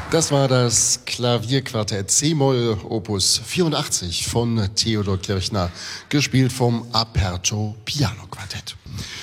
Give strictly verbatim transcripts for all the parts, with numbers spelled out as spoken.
Das war das Klavierquartett C-Moll Opus vierundachtzig von Theodor Kirchner, gespielt vom Aperto Piano Quartett.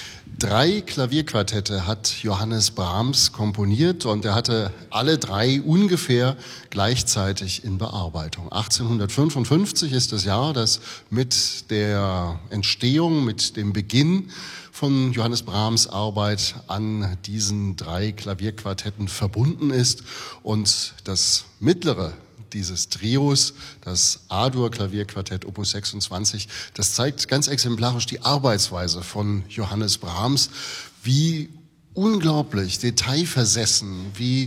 Drei Klavierquartette hat Johannes Brahms komponiert und er hatte alle drei ungefähr gleichzeitig in Bearbeitung. achtzehnhundertfünfundfünfzig ist das Jahr, das mit der Entstehung, mit dem Beginn von Johannes Brahms Arbeit an diesen drei Klavierquartetten verbunden ist. Und das mittlere dieses Trios, das A-Dur-Klavierquartett Opus sechsundzwanzig, das zeigt ganz exemplarisch die Arbeitsweise von Johannes Brahms, wie unglaublich detailversessen, wie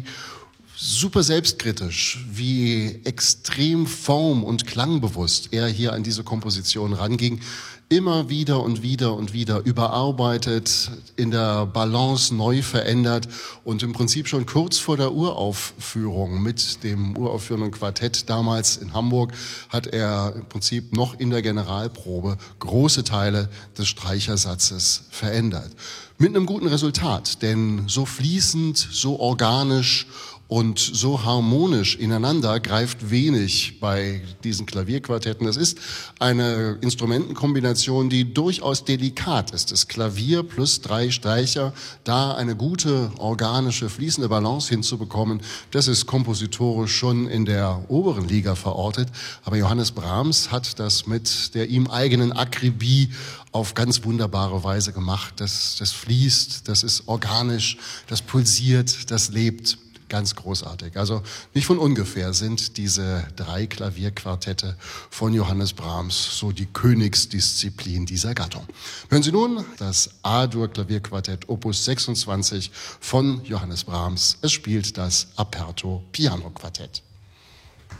super selbstkritisch, wie extrem form- und klangbewusst er hier an diese Komposition ranging, immer wieder und wieder und wieder überarbeitet, in der Balance neu verändert und im Prinzip schon kurz vor der Uraufführung mit dem uraufführenden Quartett damals in Hamburg hat er im Prinzip noch in der Generalprobe große Teile des Streichersatzes verändert. Mit einem guten Resultat, denn so fließend, so organisch und so harmonisch ineinander greift wenig bei diesen Klavierquartetten. Das ist eine Instrumentenkombination, die durchaus delikat ist. Das Klavier plus drei Streicher, da eine gute, organische, fließende Balance hinzubekommen, das ist kompositorisch schon in der oberen Liga verortet. Aber Johannes Brahms hat das mit der ihm eigenen Akribie auf ganz wunderbare Weise gemacht. Das, das fließt, das ist organisch, das pulsiert, das lebt. Ganz großartig. Also nicht von ungefähr sind diese drei Klavierquartette von Johannes Brahms so die Königsdisziplin dieser Gattung. Hören Sie nun das A-Dur-Klavierquartett Opus sechsundzwanzig von Johannes Brahms. Es spielt das Aperto Piano Quartett.